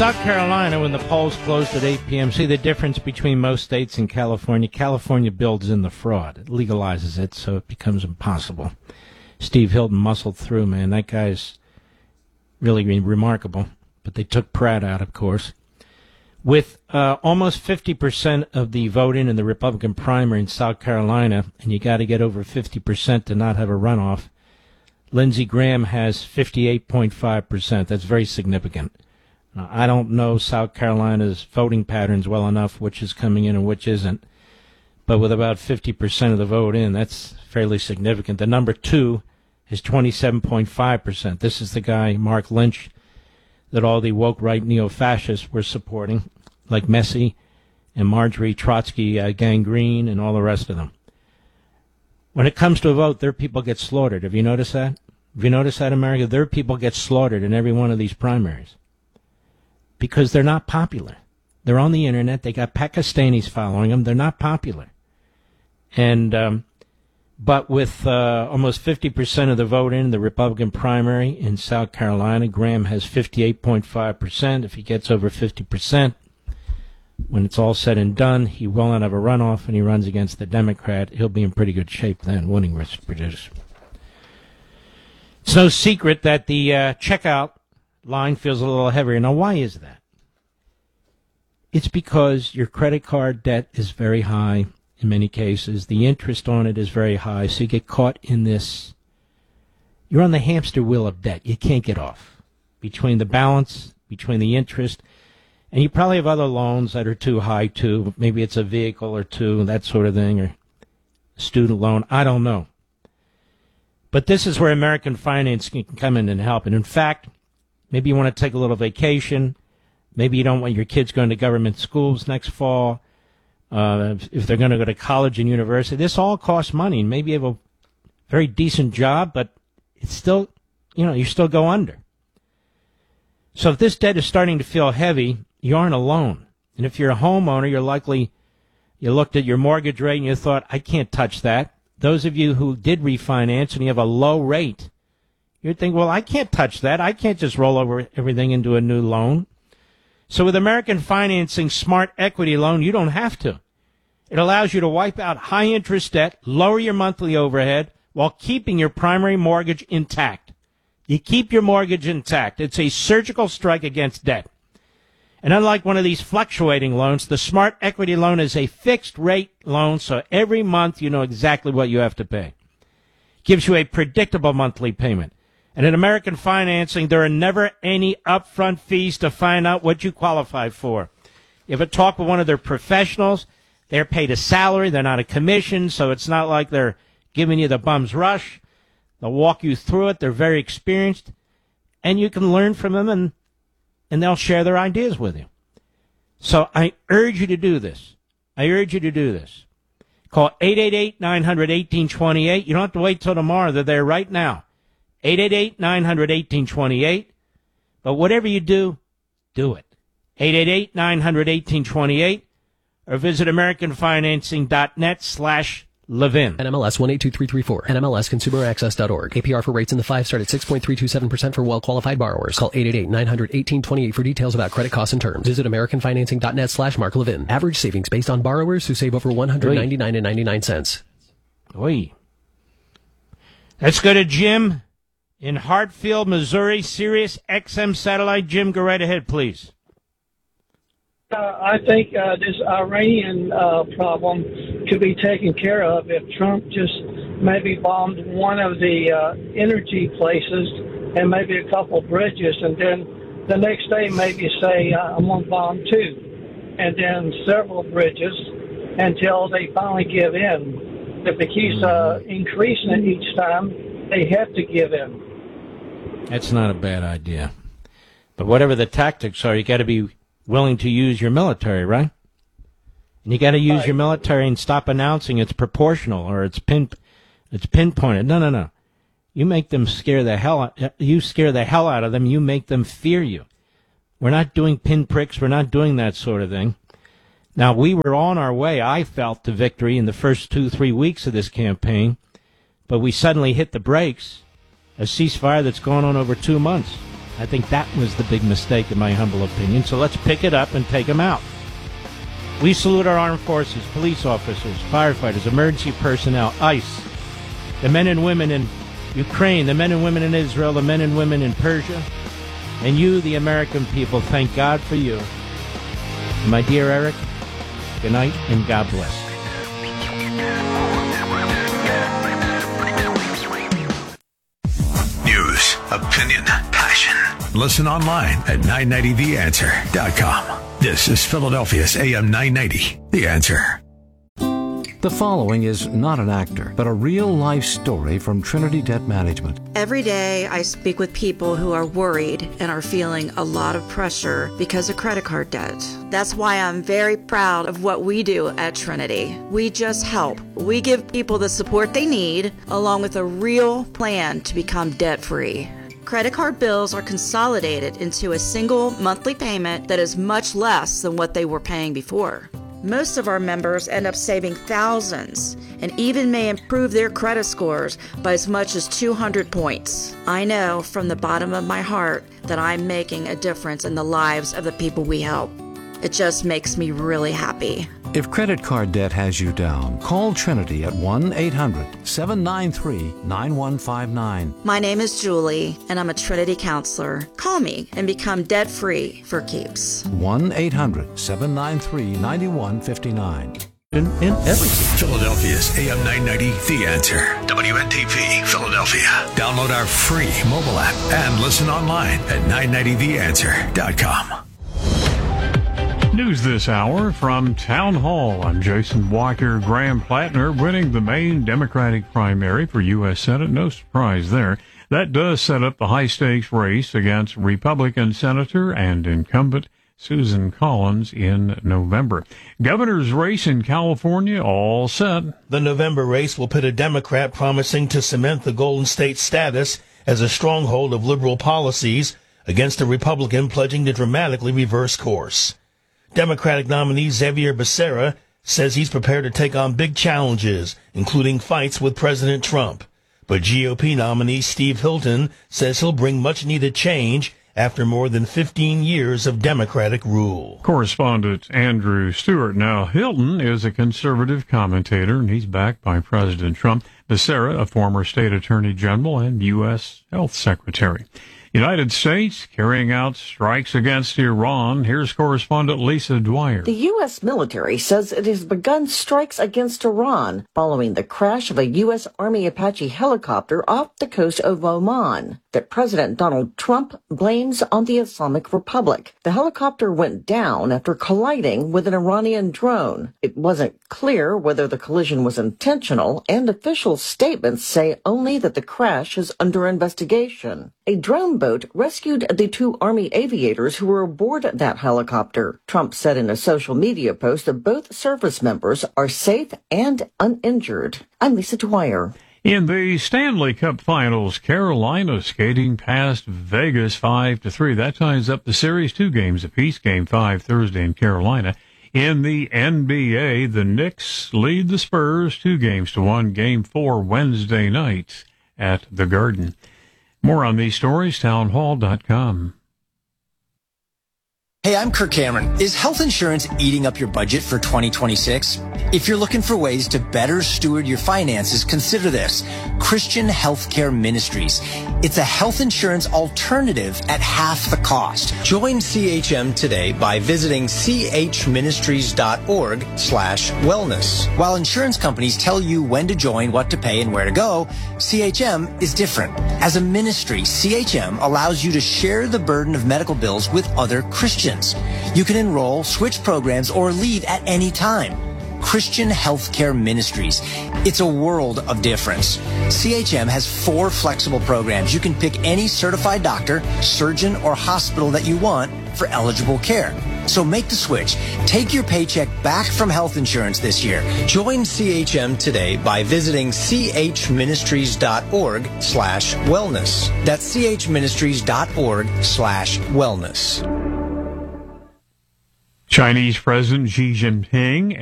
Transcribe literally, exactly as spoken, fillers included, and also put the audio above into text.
South Carolina, when the polls closed at eight p.m., see the difference between most states and California? California builds in the fraud. It legalizes it, so it becomes impossible. Steve Hilton muscled through, man. That guy's really remarkable. But they took Pratt out, of course. With uh, almost fifty percent of the vote in in the Republican primary in South Carolina, and you got to get over fifty percent to not have a runoff, Lindsey Graham has fifty-eight point five percent. That's very significant. Now, I don't know South Carolina's voting patterns well enough, which is coming in and which isn't. But with about fifty percent of the vote in, that's fairly significant. The number two is twenty-seven point five percent. This is the guy, Mark Lynch, that all the woke right neo-fascists were supporting, like Messi and Marjorie Trotsky, uh, Gangrene, and all the rest of them. When it comes to a vote, their people get slaughtered. Have you noticed that? Have you noticed that, America? Their people get slaughtered in every one of these primaries because they're not popular. They're on the Internet. They got Pakistanis following them. They're not popular. And um, but with uh, almost fifty percent of the vote in the Republican primary in South Carolina, Graham has fifty-eight point five percent. If he gets over fifty percent, when it's all said and done, he will not have a runoff, and he runs against the Democrat. He'll be in pretty good shape then, winning risk produce. It's no secret that the uh, checkout line feels a little heavier. Now, why is that? It's because your credit card debt is very high in many cases. The interest on it is very high, so you get caught in this. You're on the hamster wheel of debt. You can't get off. Between the balance, between the interest, and you probably have other loans that are too high, too. Maybe it's a vehicle or two, that sort of thing, or a student loan. I don't know. But this is where American Finance can come in and help. And in fact, maybe you want to take a little vacation. Maybe you don't want your kids going to government schools next fall. Uh, if they're going to go to college and university, this all costs money. And maybe you have a very decent job, but it's still, you know, you still go under. So if this debt is starting to feel heavy, you aren't alone. And if you're a homeowner, you're likely, you looked at your mortgage rate and you thought, I can't touch that. Those of you who did refinance and you have a low rate, you'd think, well, I can't touch that. I can't just roll over everything into a new loan. So with American Financing Smart Equity Loan, you don't have to. It allows you to wipe out high-interest debt, lower your monthly overhead, while keeping your primary mortgage intact. You keep your mortgage intact. It's a surgical strike against debt. And unlike one of these fluctuating loans, the Smart Equity Loan is a fixed-rate loan, so every month you know exactly what you have to pay. Gives you a predictable monthly payment. And in American Financing, there are never any upfront fees to find out what you qualify for. You have a talk with one of their professionals. They're paid a salary. They're not a commission, so it's not like they're giving you the bum's rush. They'll walk you through it. They're very experienced. And you can learn from them, and, and they'll share their ideas with you. So I urge you to do this. I urge you to do this. Call eight eight eight, nine hundred, eighteen twenty-eight. You don't have to wait till tomorrow. They're there right now. eight eight eight, nine hundred, eighteen twenty-eight. But whatever you do, do it. eight eight eight, nine hundred, eighteen twenty-eight. Or visit AmericanFinancing.net slash Levin. N M L S one eight two three three four. N M L S Consumer Access dot org. A P R for rates in the five start at six point three two seven percent for well-qualified borrowers. Call eight eight eight, nine hundred, eighteen twenty-eight for details about credit costs and terms. Visit AmericanFinancing.net slash Mark Levin. Average savings based on borrowers who save over one hundred ninety-nine dollars and ninety-nine cents. Oi. Let's go to Jim in Hartfield, Missouri. Sirius X M satellite. Jim, go right ahead, please. Uh, I think uh, this Iranian uh, problem could be taken care of if Trump just maybe bombed one of the uh, energy places and maybe a couple bridges, and then the next day maybe say, uh, I'm going to bomb two, and then several bridges until they finally give in. If it keeps uh, increasing it each time, they have to give in. That's not a bad idea. But whatever the tactics are, you got to be willing to use your military, right? And you got to use right. your military and stop announcing it's proportional or it's pin, it's pinpointed. No, no, no. You make them scare the hell out. You scare the hell out of them. You make them fear you. We're not doing pinpricks. We're not doing that sort of thing. Now, we were on our way, I felt, to victory in the first two, three weeks of this campaign, but we suddenly hit the brakes. A ceasefire that's gone on over two months. I think that was the big mistake, in my humble opinion. So let's pick it up and take them out. We salute our armed forces, police officers, firefighters, emergency personnel, ICE, the men and women in Ukraine, the men and women in Israel, the men and women in Persia, and you, the American people. Thank God for you. My dear Eric, good night and God bless. News, opinion, passion. Listen online at nine ninety the answer dot com. This is Philadelphia's A M nine ninety, The Answer. The following is not an actor, but a real-life story from Trinity Debt Management. Every day I speak with people who are worried and are feeling a lot of pressure because of credit card debt. That's why I'm very proud of what we do at Trinity. We just help. We give people the support they need, along with a real plan to become debt-free. Credit card bills are consolidated into a single monthly payment that is much less than what they were paying before. Most of our members end up saving thousands and even may improve their credit scores by as much as two hundred points. I know from the bottom of my heart that I'm making a difference in the lives of the people we help. It just makes me really happy. If credit card debt has you down, call Trinity at one eight hundred seven nine three nine one five nine. My name is Julie, and I'm a Trinity counselor. Call me and become debt-free for keeps. one eight hundred seven nine three nine one five nine. In, in everything. Philadelphia's A M nine ninety, The Answer. W N T P, Philadelphia. Download our free mobile app and listen online at nine ninety the answer dot com. News this hour from Town Hall. I'm Jason Walker. Graham Plattner winning the Maine Democratic primary for U S Senate. No surprise there. That does set up the high-stakes race against Republican Senator and incumbent Susan Collins in November. Governor's race in California all set. The November race will pit a Democrat promising to cement the Golden State status as a stronghold of liberal policies against a Republican pledging to dramatically reverse course. Democratic nominee Xavier Becerra says he's prepared to take on big challenges, including fights with President Trump. But G O P nominee Steve Hilton says he'll bring much-needed change after more than fifteen years of Democratic rule. Correspondent Andrew Stewart. Now, Hilton is a conservative commentator, and he's backed by President Trump. Becerra, a former state attorney general and U S health secretary. United States carrying out strikes against Iran. Here's correspondent Lisa Dwyer. The U S military says it has begun strikes against Iran following the crash of a U S Army Apache helicopter off the coast of Oman that President Donald Trump blames on the Islamic Republic. The helicopter went down after colliding with an Iranian drone. It wasn't clear whether the collision was intentional, and official statements say only that the crash is under investigation. A drone boat rescued the two Army aviators who were aboard that helicopter. Trump said in a social media post that both service members are safe and uninjured. I'm Lisa Dwyer. In the Stanley Cup Finals, Carolina skating past Vegas five to three. That ties up the series, two games apiece. Game five Thursday in Carolina. In the N B A, the Knicks lead the Spurs two games to one. Game four Wednesday night at the Garden. More on these stories, town hall dot com. Hey, I'm Kirk Cameron. Is health insurance eating up your budget for twenty twenty-six? If you're looking for ways to better steward your finances, consider this. Christian Healthcare Ministries. It's a health insurance alternative at half the cost. Join C H M today by visiting chministries.org slash wellness. While insurance companies tell you when to join, what to pay, and where to go, C H M is different. As a ministry, C H M allows you to share the burden of medical bills with other Christians. You can enroll, switch programs, or leave at any time. Christian Healthcare Ministries. It's a world of difference. C H M has four flexible programs. You can pick any certified doctor, surgeon, or hospital that you want for eligible care. So make the switch. Take your paycheck back from health insurance this year. Join C H M today by visiting chministries.org slash wellness. That's chministries.org slash wellness. Chinese President Xi Jinping